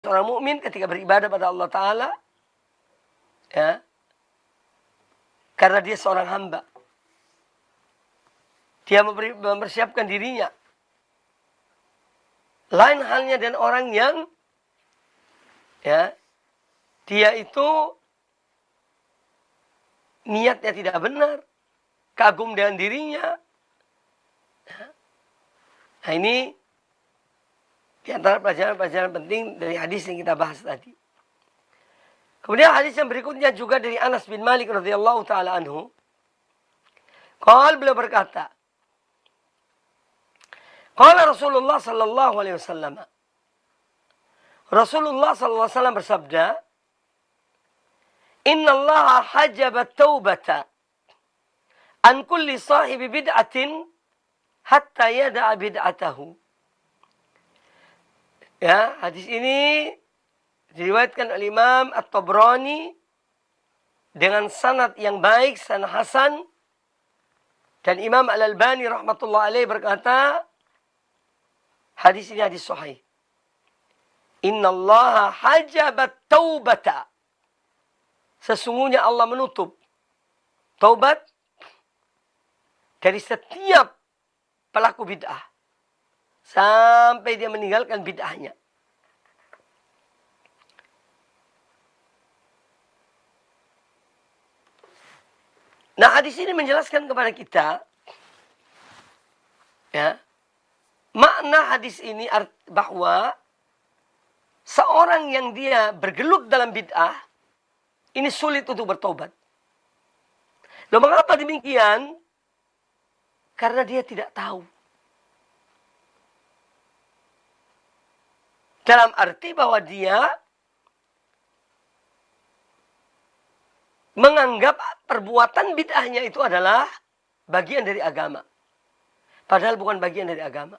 orang mukmin ketika beribadah pada Allah Ta'ala, ya, karena dia seorang hamba. Dia mempersiapkan dirinya. Lain halnya dengan orang yang, ya, dia itu niatnya tidak benar, kagum dengan dirinya. Nah, ini di antara pelajaran-pelajaran penting dari hadis yang kita bahas tadi. Kemudian hadis yang berikutnya juga dari Anas bin Malik radhiyallahu taala anhu. Beliau berkata, qala Rasulullah sallallahu alaihi wasallam. Rasulullah sallallahu alaihi wasallam bersabda, "Inna Allah hajaba taubata an kulli sahibi bid'atin hatta yada'a bid'atahu." Ya, hadis ini diriwayatkan oleh Imam At-Tabrani dengan sanad yang baik, sanad hasan, dan Imam Al-Albani rahmatullah alaih berkata, hadis ini hadis sahih. Innallaha hajabat taubata. Sesungguhnya Allah menutup taubat dari setiap pelaku bid'ah sampai dia meninggalkan bid'ahnya. Nah, hadis ini menjelaskan kepada kita, ya, makna hadis ini bahwa seorang yang dia bergelut dalam bid'ah ini sulit untuk bertobat. Loh, mengapa demikian? Karena dia tidak tahu. Dalam arti bahwa dia menganggap perbuatan bid'ahnya itu adalah bagian dari agama. Padahal bukan bagian dari agama.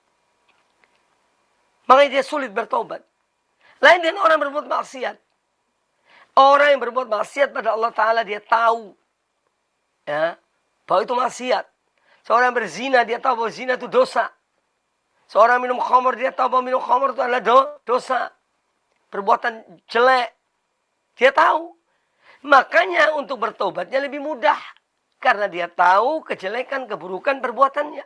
Makanya dia sulit bertobat. Lain dengan orang berbuat maksiat. Orang yang berbuat maksiat pada Allah Ta'ala dia tahu, ya, bahwa itu maksiat. Seorang berzina dia tahu bahwa zina itu dosa. Seorang minum khamr dia tahu bahwa minum khamr itu adalah dosa. Perbuatan jelek. Dia tahu. Makanya untuk bertobatnya lebih mudah. Karena dia tahu kejelekan, keburukan perbuatannya.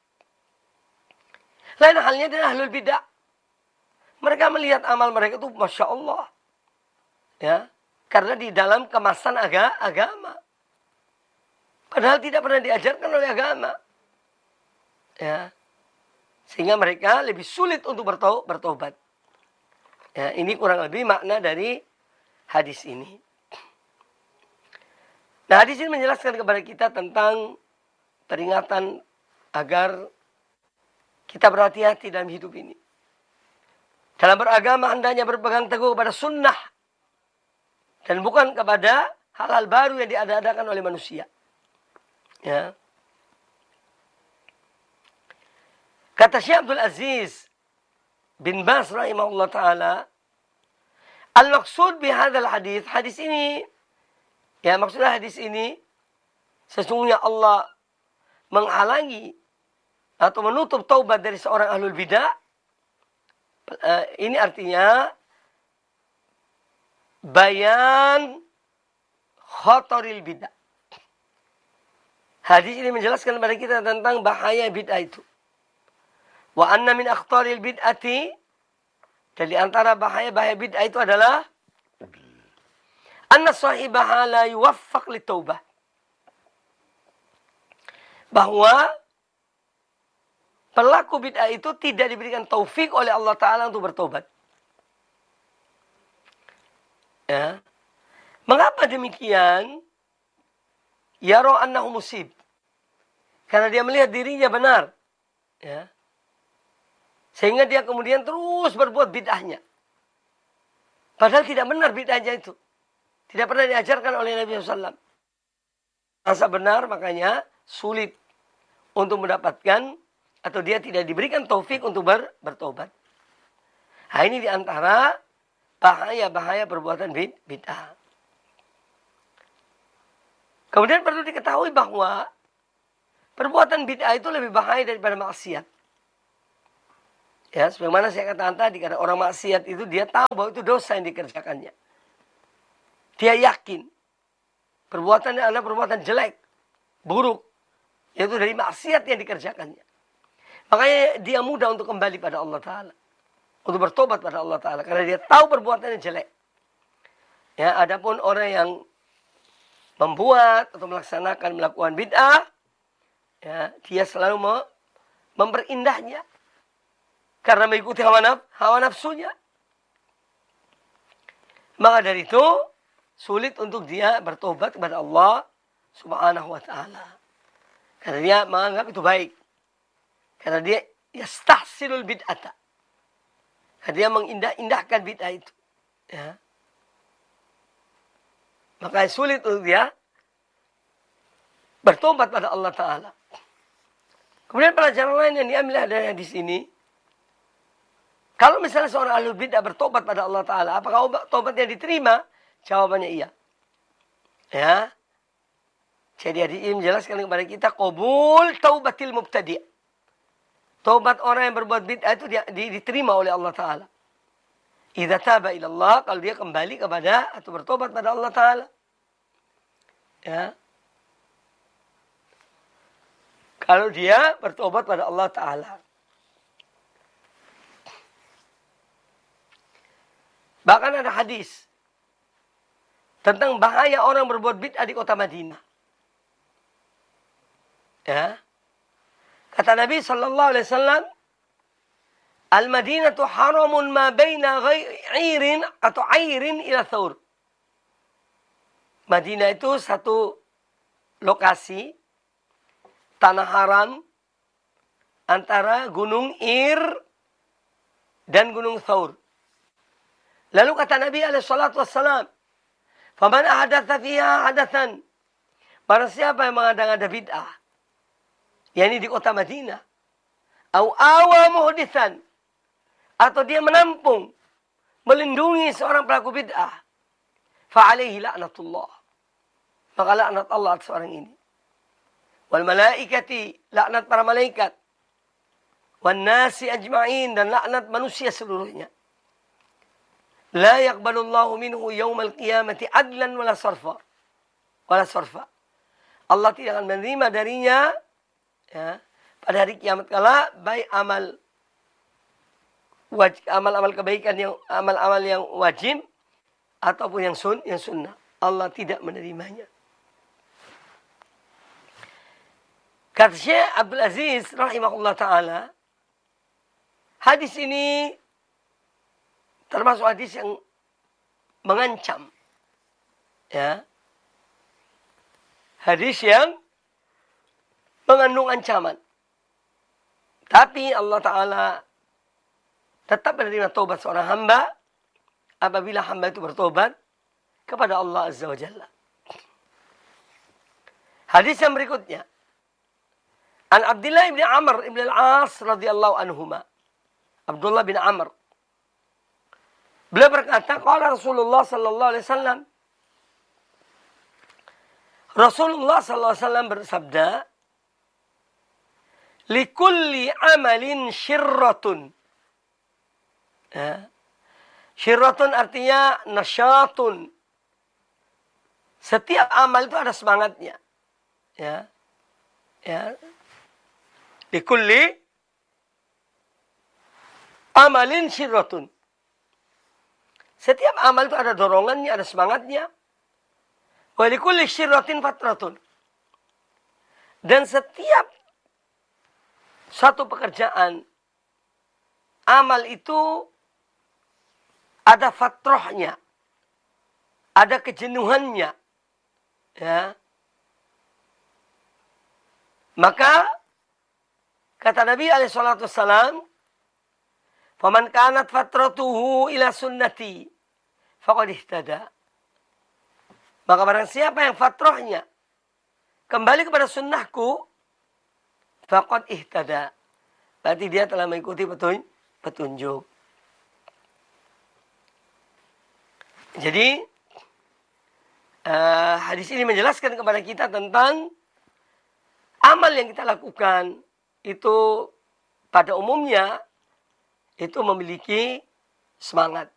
Lain halnya dengan ahlul bid'ah. Mereka melihat amal mereka itu Masya Allah. Ya, karena di dalam kemasan agama. Padahal tidak pernah diajarkan oleh agama. Ya. Sehingga mereka lebih sulit untuk bertobat. Ya, ini kurang lebih makna dari hadis ini. Nah, hadis ini menjelaskan kepada kita tentang peringatan agar kita berhati-hati dalam hidup ini. Dalam beragama hendaknya berpegang teguh kepada sunnah. Dan bukan kepada hal-hal baru yang diada-adakan oleh manusia. Ya. Kata Syekh Abdul Aziz bin Baz rahimahullah ta'ala, al-maksud bihadal hadis ini, ya maksudnya hadis ini, sesungguhnya Allah menghalangi atau menutup taubat dari seorang ahlul bidah. Ini artinya bayan khataril bidah. Hadis ini menjelaskan kepada kita tentang bahaya bid'ah itu. Wa anna min akhtaril bid'ati, dan di antara bahaya-bahaya bid'ah itu adalah anna sahibaha la yuwaffaq litaubah. Bahwa pelaku bid'ah itu tidak diberikan taufik oleh Allah Ta'ala untuk bertobat. Ya. Mengapa demikian? Yara annahu musib. Karena dia melihat dirinya benar. Ya. Sehingga dia kemudian terus berbuat bid'ahnya. Padahal tidak benar bid'ahnya itu. Tidak pernah diajarkan oleh Nabi SAW. Rasa benar makanya sulit untuk mendapatkan atau dia tidak diberikan taufik untuk bertobat. Nah, ini diantara bahaya-bahaya perbuatan bid'ah. Kemudian perlu diketahui bahwa perbuatan bid'ah itu lebih bahaya daripada maksiat. Ya, sebagaimana saya katakan tadi, karena orang maksiat itu dia tahu bahwa itu dosa yang dikerjakannya. Dia yakin perbuatannya adalah perbuatan jelek, buruk, yaitu dari maksiat yang dikerjakannya. Makanya dia mudah untuk kembali pada Allah Ta'ala, untuk bertobat pada Allah Ta'ala, karena dia tahu perbuatannya jelek. Ya, adapun orang yang membuat atau melakukan bid'ah, ya, dia selalu memperindahnya karena mengikuti hawa nafsunya. Maka dari itu sulit untuk dia bertobat kepada Allah Subhanahu wa taala. Karena dia menganggap itu baik. Karena dia yastahsilul bid'ata. Karena dia mengindah-indahkan bid'ah itu. Ya. Maka sulit untuk dia bertobat pada Allah Ta'ala. Kemudian pelajaran lain yang diambil dari hadis ini, kalau misalnya seorang ahlul bid'ah bertobat pada Allah Ta'ala, apakah tobatnya diterima? Jawabannya iya. Ya. Jadi hadis ini menjelaskan kepada kita, qabul taubatil mubtadi'. Tobat orang yang berbuat bid'ah itu diterima oleh Allah Ta'ala. Idza taba ila Allah, kalau dia kembali kepada atau bertobat pada Allah Ta'ala. Ya. Kalau dia bertobat pada Allah Ta'ala. Bahkan ada hadis tentang bahaya orang berbuat bid'ah di kota Madinah. Ya. Kata Nabi sallallahu alaihi wasallam, Al-Madinatu haramun ma baina ghairin atau airin ila thawr. Madinah itu satu lokasi tanah haram antara Gunung Ir dan Gunung Thawr. Lalu kata Nabi alaihissalatu wassalam, "Faman ahdatsa fiha hadatsan." Barang siapa yang mengada-ngada bid'ah, yakni di kota Madinah, au awa muhditsan, atau dia menampung, melindungi seorang pelaku bid'ah, fa alaihi la'natullah. Maka laknat Allah atas orang ini. Wal malaikati, laknat para malaikat. Wan nasi ajma'in, dan laknat manusia seluruhnya. La yaqbalullahu minhu yawmal qiyamati adlan wala sarfa. Allah tidak akan menerima darinya, ya, pada hari kiamat kala, baik amal-amal kebaikan amal-amal yang wajib ataupun yang sunnah. Allah tidak menerimanya. Kata Syekh Abdul Aziz rahimahullah ta'ala, hadis ini termasuk hadis yang mengancam. Ya. Hadis yang mengandung ancaman. Tapi Allah Ta'ala tetap menerima taubat seorang hamba apabila hamba itu bertobat kepada Allah Azza wa Jalla. Hadis yang berikutnya. An Abdullah bin Amr bin Al-As radhiyallahu anhuma. Abdullah bin Amr. Beliau berkata, qala Rasulullah sallallahu alaihi wasallam. Rasulullah sallallahu alaihi wasallam bersabda, likulli amalin syirratun. Ya. Syirratun artinya nasyatun. Setiap amal itu ada semangatnya. Ya. Ya. Likulli amalin syirratun. Setiap amal itu ada dorongannya, ada semangatnya. Wa likulli syirratin fatratun. Dan setiap satu pekerjaan, amal itu ada fatrohnya, ada kejenuhannya. Ya. Maka kata Nabi alaihissalam, faman kanat fatratuhu ila sunnati faqad ihtada. Maka barang siapa yang fatrohnya kembali kepada sunnahku, faqad ihtada. Berarti dia telah mengikuti petunjuk. Jadi hadis ini menjelaskan kepada kita tentang amal yang kita lakukan itu pada umumnya itu memiliki semangat.